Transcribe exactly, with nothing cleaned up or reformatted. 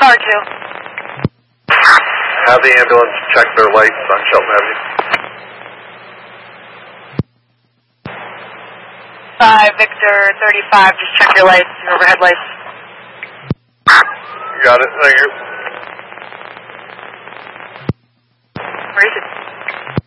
R two. Have the ambulance check their lights on Shelton Avenue. five, Victor thirty-five, just check your lights, your overhead lights. You got it, thank you.